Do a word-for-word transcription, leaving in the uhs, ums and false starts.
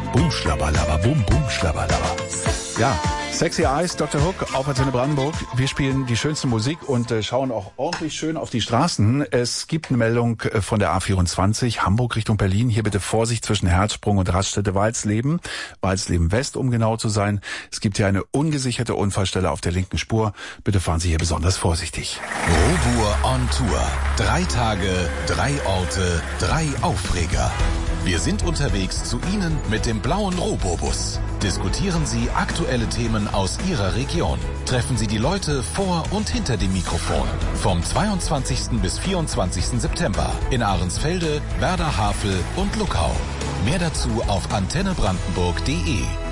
Bum, schlabberlabber, bum, bum, schlabberlabber. Ja, Sexy Eyes, Doktor Hook auf Antenne Brandenburg. Wir spielen die schönste Musik und äh, schauen auch ordentlich schön auf die Straßen. Es gibt eine Meldung äh, von der A vierundzwanzig, Hamburg Richtung Berlin. Hier bitte Vorsicht zwischen Herzsprung und Raststätte Walsleben. Walsleben West, um genau zu sein. Es gibt hier eine ungesicherte Unfallstelle auf der linken Spur. Bitte fahren Sie hier besonders vorsichtig. Robur on Tour. Drei Tage, drei Orte, drei Aufreger. Wir sind unterwegs zu Ihnen mit dem blauen Robobus. Diskutieren Sie aktuelle Themen aus Ihrer Region. Treffen Sie die Leute vor und hinter dem Mikrofon. Vom zweiundzwanzigsten bis vierundzwanzigsten September in Ahrensfelde, Werder Havel und Luckau. Mehr dazu auf antenne brandenburg punkt de.